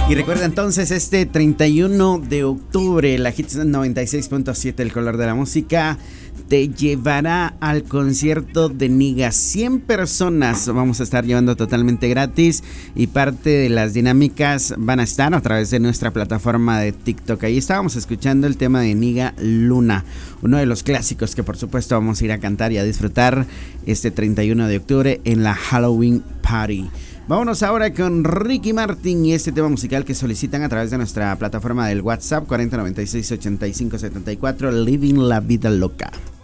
Y recuerda entonces este 31 de octubre, la Hits 96.7, el color de la música, te llevará al concierto de Niga. 100 personas vamos a estar llevando totalmente gratis y parte de las dinámicas van a estar a través de nuestra plataforma de TikTok. Ahí estábamos escuchando el tema de Niga Luna, uno de los clásicos que por supuesto vamos a ir a cantar y a disfrutar este 31 de octubre en la Halloween Party. Vámonos ahora con Ricky Martin y este tema musical que solicitan a través de nuestra plataforma del WhatsApp 4096-8574, Living la Vida Loca.